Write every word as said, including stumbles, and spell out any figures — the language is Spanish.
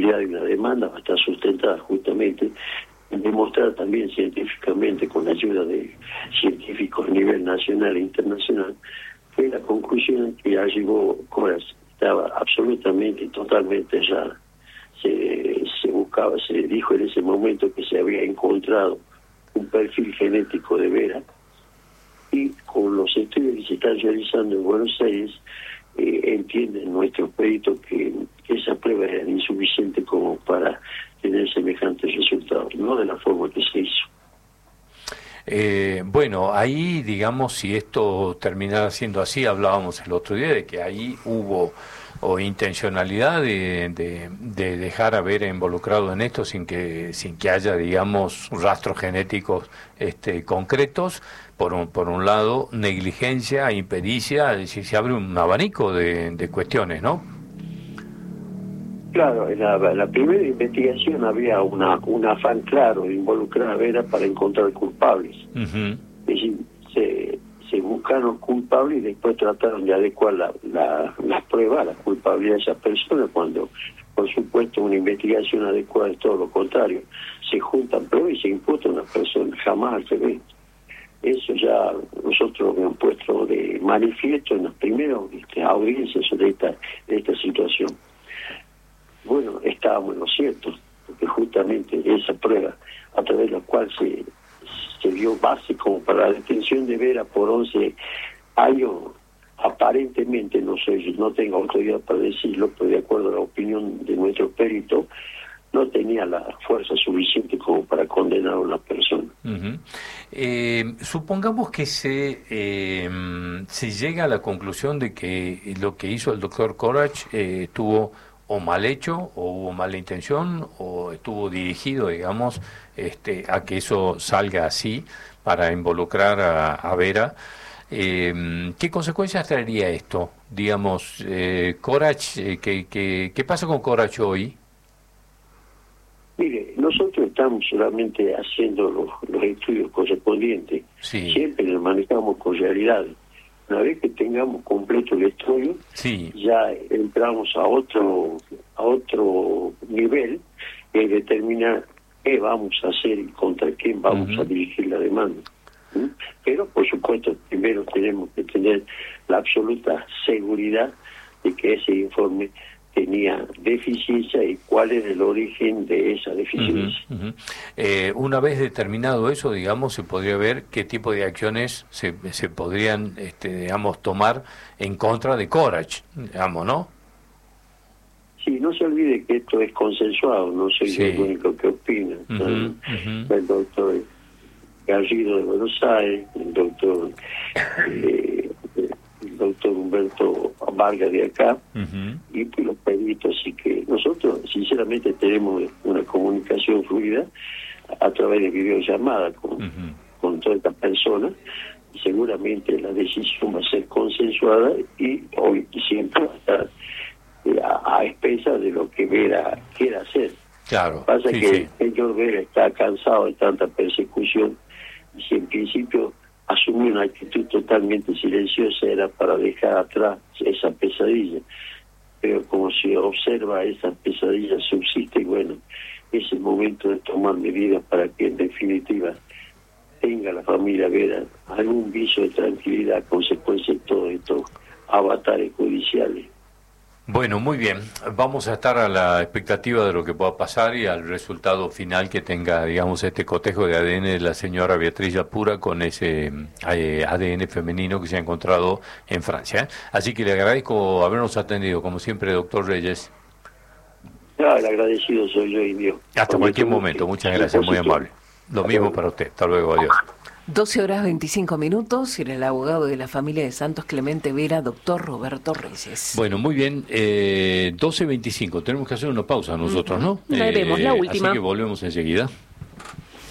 culpabilidad de una demanda va a estar sustentada justamente en demostrar también científicamente, con la ayuda de científicos a nivel nacional e internacional, que la conclusión que ya llegó Coras estaba absolutamente y totalmente errada. Se, se buscaba, se dijo en ese momento que se había encontrado un perfil genético de Vera, y con los estudios que se están realizando en Buenos Aires, eh, entienden nuestros peritos que, que esas pruebas eran insuficientes como para tener semejantes resultados, no de la forma que se hizo. Eh, bueno, ahí, digamos, si esto terminara siendo así, hablábamos el otro día de que ahí hubo o intencionalidad de, de, de dejar a Vera involucrado en esto sin que sin que haya, digamos, rastros genéticos este, concretos. Por un, por un lado, negligencia, impericia, es decir, se abre un abanico de, de cuestiones, ¿no? Claro, en la, en la primera investigación había una un afán claro de involucrar a Vera para encontrar culpables. Uh-huh. Es decir, se, se buscaron culpables y después trataron de adecuar la, la, las pruebas a la culpabilidad de esas personas, cuando, por supuesto, una investigación adecuada es todo lo contrario. Se juntan pruebas y se imputa a una persona, jamás al revés. Eso ya nosotros hemos puesto de manifiesto en las primeras este, audiencias sobre esta, de esta situación. Bueno, estábamos en lo cierto, porque justamente esa prueba, a través de la cual se, se dio base como para la detención de Vera por once años, aparentemente, no sé, yo no tengo autoridad para decirlo, pero de acuerdo a la opinión de nuestro perito, no tenía la fuerza suficiente como para condenar a una persona. Uh-huh. Eh, supongamos que se eh, se llega a la conclusión de que lo que hizo el doctor Korach eh, estuvo o mal hecho, o hubo mala intención, o estuvo dirigido, digamos, este, a que eso salga así para involucrar a, a Vera. Eh, ¿Qué consecuencias traería esto? Digamos, eh, Korach, eh, ¿qué, qué, ¿qué pasa con Korach hoy? Mire, nosotros estamos solamente haciendo los, los estudios correspondientes. Sí. Siempre nos manejamos con realidades. Una vez que tengamos completo el estudio, sí. ya entramos a otro a otro nivel de determinar qué vamos a hacer y contra quién vamos uh-huh. a dirigir la demanda. ¿Mm? Pero, por supuesto, primero tenemos que tener la absoluta seguridad de que ese informe tenía deficiencia y cuál es el origen de esa deficiencia. Uh-huh, uh-huh. Eh, una vez determinado eso, digamos, se podría ver qué tipo de acciones se, se podrían, este, digamos, tomar en contra de Korach, digamos, ¿no? Sí, no se olvide que esto es consensuado, no soy sí. yo el único que opina. Uh-huh, uh-huh. El doctor Garrido de Buenos Aires, el doctor... Eh, el doctor Humberto Vargas de acá, uh-huh. y los peritos, así que nosotros sinceramente tenemos una comunicación fluida a través de videollamada con, uh-huh. con todas estas personas, y seguramente la decisión va a ser consensuada y hoy siempre va a estar eh, a, a expensas de lo que Vera quiera hacer. Claro. Pasa sí, que sí. el señor Vera está cansado de tanta persecución, y si en principio asumir una actitud totalmente silenciosa era para dejar atrás esa pesadilla, pero como se observa, esa pesadilla subsiste, y bueno, es el momento de tomar medidas para que en definitiva tenga la familia Vera algún viso de tranquilidad a consecuencia de todos estos avatares judiciales. Bueno, muy bien. Vamos a estar a la expectativa de lo que pueda pasar y al resultado final que tenga, digamos, este cotejo de A D N de la señora Beatriz Yapura con ese eh, A D N femenino que se ha encontrado en Francia. ¿eh? Así que le agradezco habernos atendido, como siempre, doctor Reyes. No, el agradecido soy yo y Dios. Hasta cualquier momento. Muchas gracias, muy amable. Lo mismo para usted. Hasta luego, adiós. doce horas veinticinco minutos, y era el abogado de la familia de Santos Clemente Vera, doctor Roberto Reyes. Bueno, muy bien, eh, doce veinticinco, tenemos que hacer una pausa nosotros, ¿no? La haremos, eh, la última. Así que volvemos enseguida.